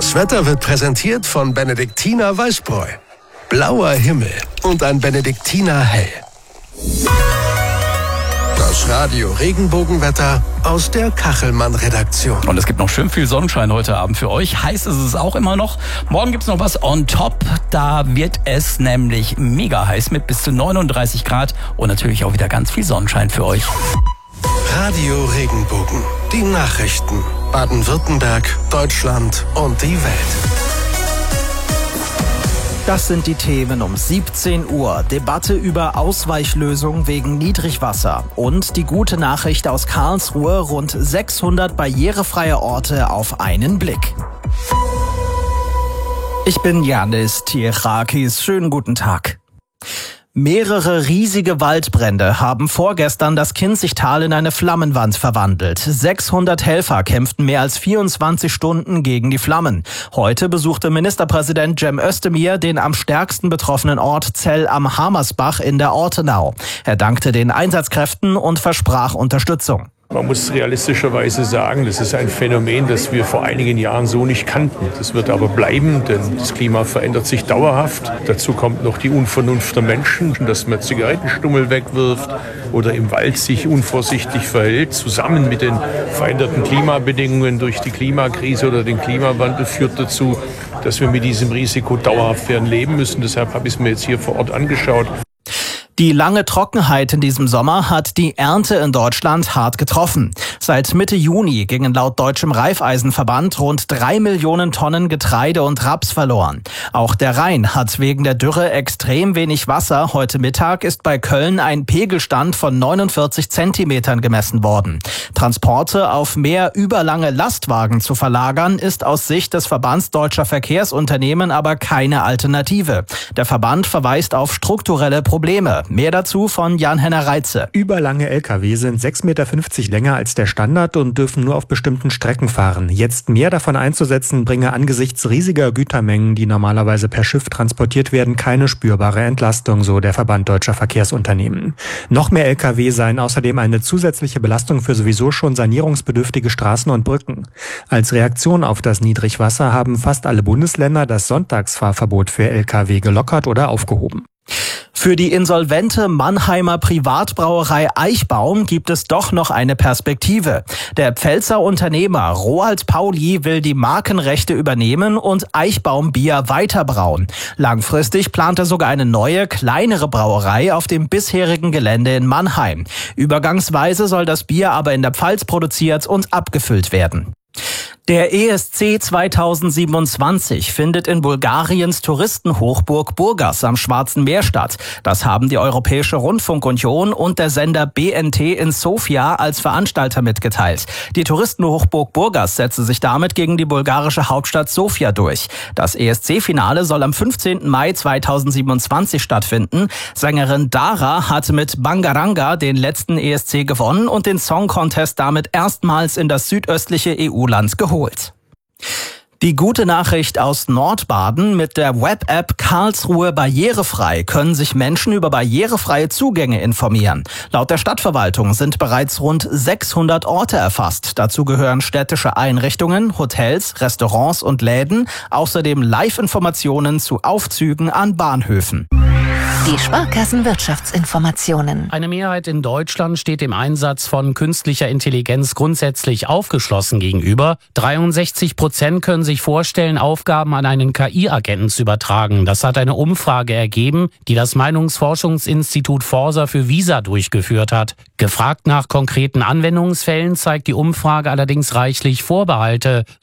Das Wetter wird präsentiert von Benediktiner Weißbräu. Blauer Himmel und ein Benediktiner Hell. Das Radio Regenbogenwetter aus der Kachelmann-Redaktion. Und es gibt noch schön viel Sonnenschein heute Abend für euch. Heiß ist es auch immer noch. Morgen gibt's noch was on top. Da wird es nämlich mega heiß mit bis zu 39 Grad und natürlich auch wieder ganz viel Sonnenschein für euch. Radio Regenbogen. Die Nachrichten. Baden-Württemberg, Deutschland und die Welt. Das sind die Themen um 17 Uhr. Debatte über Ausweichlösung wegen Niedrigwasser. Und die gute Nachricht aus Karlsruhe: rund 600 barrierefreie Orte auf einen Blick. Ich bin Janis Tierakis. Schönen guten Tag. Mehrere riesige Waldbrände haben vorgestern das Kinzigtal in eine Flammenwand verwandelt. 600 Helfer kämpften mehr als 24 Stunden gegen die Flammen. Heute besuchte Ministerpräsident Cem Özdemir den am stärksten betroffenen Ort Zell am Hamersbach in der Ortenau. Er dankte den Einsatzkräften und versprach Unterstützung. Man muss realistischerweise sagen, das ist ein Phänomen, das wir vor einigen Jahren so nicht kannten. Das wird aber bleiben, denn das Klima verändert sich dauerhaft. Dazu kommt noch die Unvernunft der Menschen, dass man Zigarettenstummel wegwirft oder im Wald sich unvorsichtig verhält. Zusammen mit den veränderten Klimabedingungen durch die Klimakrise oder den Klimawandel führt dazu, dass wir mit diesem Risiko dauerhaft werden leben müssen. Deshalb habe ich es mir jetzt hier vor Ort angeschaut. Die lange Trockenheit in diesem Sommer hat die Ernte in Deutschland hart getroffen. Seit Mitte Juni gingen laut Deutschem Raiffeisenverband rund 3 Millionen Tonnen Getreide und Raps verloren. Auch der Rhein hat wegen der Dürre extrem wenig Wasser. Heute Mittag ist bei Köln ein Pegelstand von 49 Zentimetern gemessen worden. Transporte auf mehr überlange Lastwagen zu verlagern, ist aus Sicht des Verbands Deutscher Verkehrsunternehmen aber keine Alternative. Der Verband verweist auf strukturelle Probleme. Mehr dazu von Jan-Henner Reitze. Überlange Lkw sind 6,50 Meter länger als der Standard und dürfen nur auf bestimmten Strecken fahren. Jetzt mehr davon einzusetzen, bringe angesichts riesiger Gütermengen, die normalerweise per Schiff transportiert werden, keine spürbare Entlastung, so der Verband Deutscher Verkehrsunternehmen. Noch mehr Lkw seien außerdem eine zusätzliche Belastung für sowieso schon sanierungsbedürftige Straßen und Brücken. Als Reaktion auf das Niedrigwasser haben fast alle Bundesländer das Sonntagsfahrverbot für Lkw gelockert oder aufgehoben. Für die insolvente Mannheimer Privatbrauerei Eichbaum gibt es doch noch eine Perspektive. Der Pfälzer Unternehmer Roald Pauli will die Markenrechte übernehmen und Eichbaum Bier weiterbrauen. Langfristig plant er sogar eine neue, kleinere Brauerei auf dem bisherigen Gelände in Mannheim. Übergangsweise soll das Bier aber in der Pfalz produziert und abgefüllt werden. Der ESC 2027 findet in Bulgariens Touristenhochburg Burgas am Schwarzen Meer statt. Das haben die Europäische Rundfunkunion und der Sender BNT in Sofia als Veranstalter mitgeteilt. Die Touristenhochburg Burgas setze sich damit gegen die bulgarische Hauptstadt Sofia durch. Das ESC-Finale soll am 15. Mai 2027 stattfinden. Sängerin Dara hat mit Bangaranga den letzten ESC gewonnen und den Song Contest damit erstmals in das südöstliche EU-Land geholt. Die gute Nachricht aus Nordbaden: mit der Web-App Karlsruhe barrierefrei können sich Menschen über barrierefreie Zugänge informieren. Laut der Stadtverwaltung sind bereits rund 600 Orte erfasst. Dazu gehören städtische Einrichtungen, Hotels, Restaurants und Läden, außerdem Live-Informationen zu Aufzügen an Bahnhöfen. Die Sparkassenwirtschaftsinformationen. Eine Mehrheit in Deutschland steht dem Einsatz von künstlicher Intelligenz grundsätzlich aufgeschlossen gegenüber. 63% können sich vorstellen, Aufgaben an einen KI-Agenten zu übertragen. Das hat eine Umfrage ergeben, die das Meinungsforschungsinstitut Forsa für Visa durchgeführt hat. Gefragt nach konkreten Anwendungsfällen zeigt die Umfrage allerdings reichlich Vorbehalte.